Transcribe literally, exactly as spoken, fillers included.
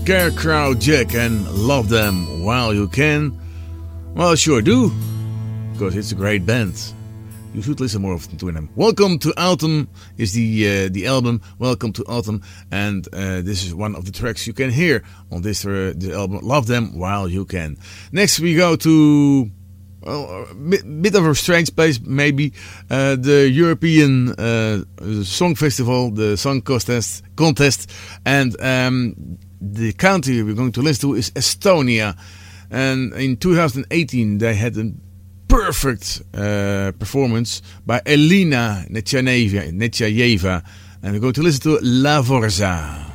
Scarecrow Jack and Love Them While You Can. Well, sure do, because it's a great band. You should listen more often to them. Welcome to Autumn is the uh, the album. Welcome to Autumn, and uh, this is one of the tracks you can hear on this uh, the album. Love Them While You Can. Next we go to well, a bit, bit of a strange place, maybe uh, the European uh, Song Festival, the Song Contest, contest, and um, the country we're going to listen to is Estonia. And in two thousand eighteen they had a perfect uh, performance by Elina Nechayeva, and we're going to listen to La Vorza.